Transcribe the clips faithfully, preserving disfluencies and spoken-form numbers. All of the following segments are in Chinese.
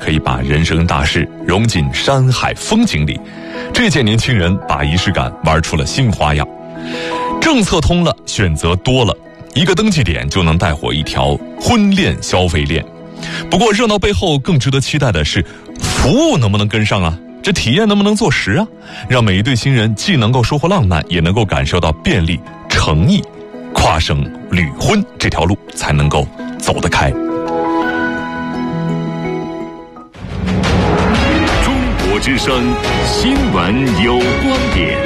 可以把人生大事融进山海风景里。这届年轻人把仪式感玩出了新花样。政策通了，选择多了，一个登记点就能带火一条婚恋消费链。不过热闹背后更值得期待的是，服务能不能跟上啊？这体验能不能做实啊？让每一对新人既能够收获浪漫，也能够感受到便利、诚意，跨省旅婚这条路才能够走得开。 中国之声新闻有观点，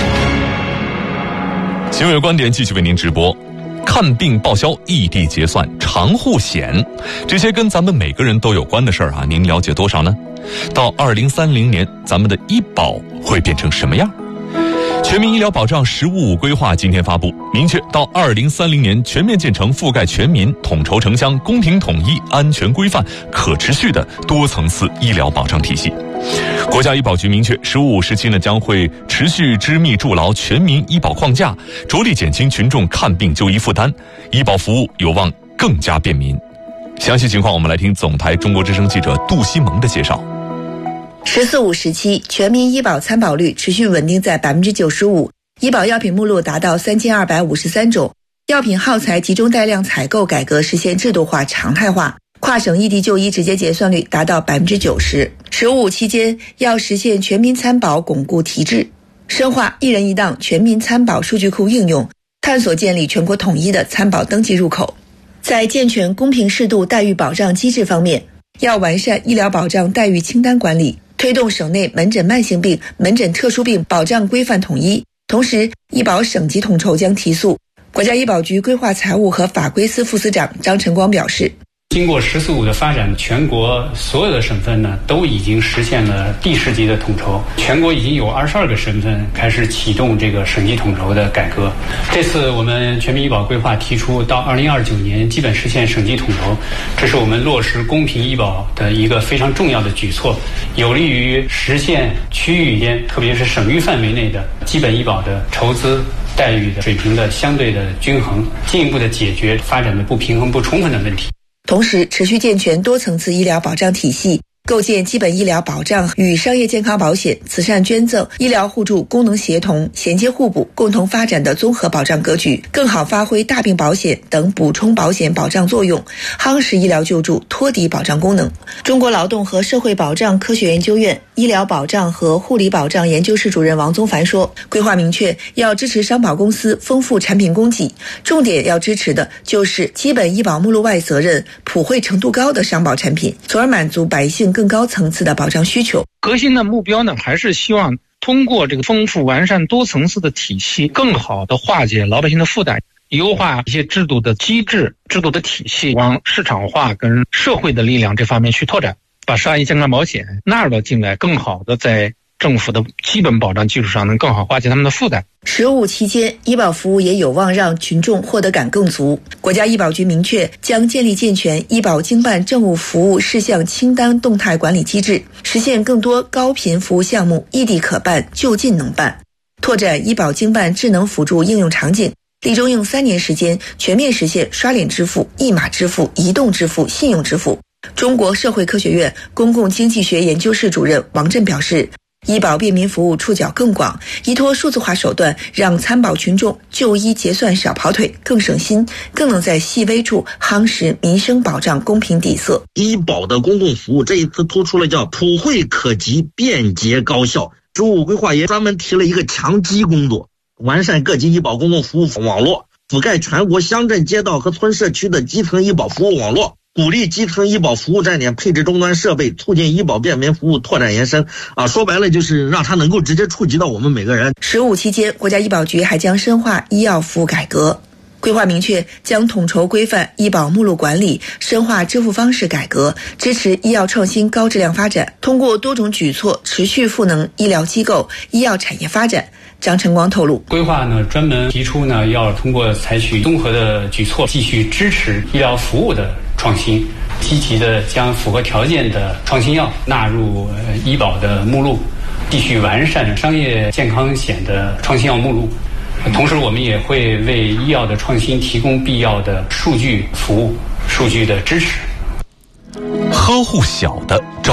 新闻有观点继续为您直播。看病报销、异地结算、长户险，这些跟咱们每个人都有关的事儿啊，您了解多少呢？到二零三零年，咱们的医保会变成什么样？全民医疗保障“十五五”规划今天发布，明确到二零三零年全面建成覆盖全民、统筹城乡、公平统一、安全规范、可持续的多层次医疗保障体系。国家医保局明确，“十五五”时期呢将会持续织密筑牢全民医保框架，着力减轻群众看病就医负担，医保服务有望更加便民。详细情况，我们来听总台中国之声记者杜西蒙的介绍。 十四五时期，全民医保参保率持续稳定在百分之九十五，医保药品目录达到三千二百五十三种，药品耗材集中带量采购改革实现制度化、常态化，跨省异地就医直接结算率达到百分之九十。十五期间，要实现全民参保巩固提质，深化一人一档全民参保数据库应用，探索建立全国统一的参保登记入口。在健全公平适度待遇保障机制方面，要完善医疗保障待遇清单管理，推动省内门诊慢性病、门诊特殊病保障规范统一。同时，医保省级统筹将提速。国家医保局规划财务和法规司副司长张晨光表示， 经过“十四五”的发展，全国所有的省份呢都已经实现了地市级的统筹，全国已经有二十二个省份开始启动这个省级统筹的改革。这次我们全民医保规划提出，到二零二九年基本实现省级统筹，这是我们落实公平医保的一个非常重要的举措，有利于实现区域间，特别是省域范围内的基本医保的筹资待遇的水平的相对的均衡，进一步的解决发展的不平衡不充分的问题。 同时，持续健全多层次医疗保障体系，构建基本医疗保障与商业健康保险、慈善捐赠、医疗互助功能协同、衔接互补、共同发展的综合保障格局，更好发挥大病保险等补充保险保障作用，夯实医疗救助托底保障功能。中国劳动和社会保障科学研究院医疗保障和护理保障研究室主任王宗凡说，规划明确要支持商保公司丰富产品供给，重点要支持的就是基本医保目录外责任普惠程度高的商保产品，从而满足百姓更高层次的保障需求。 核心的目标呢，还是希望通过这个丰富完善多层次的体系，更好的化解老百姓的负担，优化一些制度的机制、制度的体系，往市场化跟社会的力量这方面去拓展，把商业健康保险纳入到进来，更好的在政府的基本保障基础上能更好化解他们的负担。 十五期间，医保服务也有望让群众获得感更足。国家医保局明确，将建立健全医保经办政务服务事项清单动态管理机制，实现更多高频服务项目异地可办、就近能办，拓展医保经办智能辅助应用场景，力中用三年时间全面实现刷脸支付、一码支付、移动支付、信用支付。中国社会科学院公共经济学研究室主任王震表示，医保便民服务触角更广，依托数字化手段，让参保群众就医结算少跑腿，更省心，更能在细微处夯实民生保障公平底色。 医保的公共服务这一次突出了叫普惠可及、便捷高效。十五规划也专门提了一个强基工作，完善各级医保公共服务网络，覆盖全国乡镇街道和村社区的基层医保服务网络，鼓励基层医保服务站点配置终端设备，促进医保便民服务拓展延伸。啊，说白了就是让它能够直接触及到我们每个人。 十五期间，国家医保局还将深化医药服务改革。规划明确，将统筹规范医保目录管理，深化支付方式改革，支持医药创新高质量发展，通过多种举措持续赋能医疗机构、医药产业发展。张晨光透露， 规划呢专门提出呢，要通过采取综合的举措，继续支持医疗服务的创新，积极的将符合条件的创新药纳入医保的目录，继续完善商业健康险的创新药目录。同时，我们也会为医药的创新提供必要的数据服务、数据的支持。 呵护小的，